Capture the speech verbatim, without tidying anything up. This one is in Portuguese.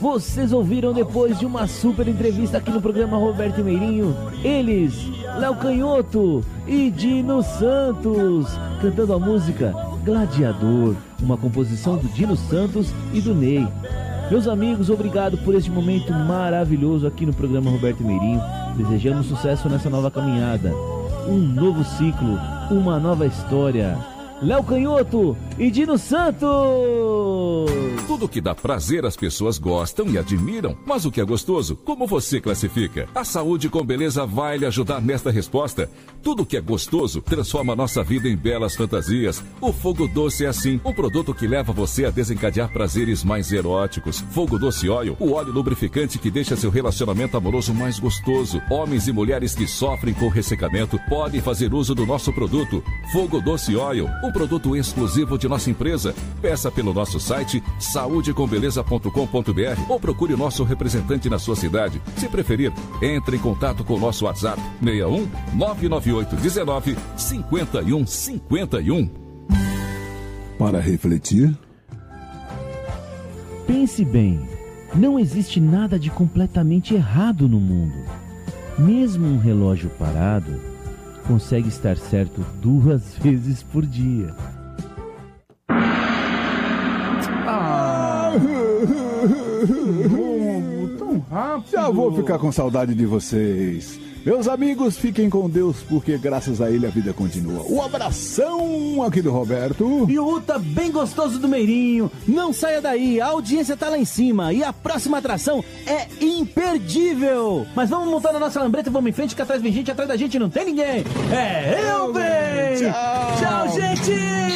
Vocês ouviram depois de uma super entrevista aqui no programa Roberto Meirinho, eles, Léo Canhoto e Dino Santos, cantando a música Gladiador, uma composição do Dino Santos e do Ney. Meus amigos, obrigado por este momento maravilhoso aqui no programa Roberto Meirinho. Desejamos sucesso nessa nova caminhada, um novo ciclo, uma nova história. Léo Canhoto e Dino Santos! Tudo que dá prazer as pessoas gostam e admiram, mas o que é gostoso, como você classifica? A Saúde com Beleza vai lhe ajudar nesta resposta. Tudo que é gostoso transforma nossa vida em belas fantasias. O Fogo Doce é assim, um produto que leva você a desencadear prazeres mais eróticos. Fogo Doce Oil, o óleo lubrificante que deixa seu relacionamento amoroso mais gostoso. Homens e mulheres que sofrem com ressecamento podem fazer uso do nosso produto. Fogo Doce Oil, um produto exclusivo de nossa empresa. Peça pelo nosso site saúde com beleza ponto com ponto b r ou procure o nosso representante na sua cidade. Se preferir, entre em contato com o nosso WhatsApp seis um nove nove oito um nove cinco um cinco um. Para refletir, pense bem, não existe nada de completamente errado no mundo. Mesmo um relógio parado consegue estar certo duas vezes por dia. Ah, tão rápido. Já vou ficar com saudade de vocês. Meus amigos, fiquem com Deus, porque graças a Ele a vida continua. Um abração aqui do Roberto. E o Uta bem gostoso do Meirinho. Não saia daí, a audiência tá lá em cima. E a próxima atração é imperdível. Mas vamos montar na nossa lambreta e vamos em frente, que atrás vem gente, atrás da gente não tem ninguém. É eu, bem! Tchau, Tchau, gente!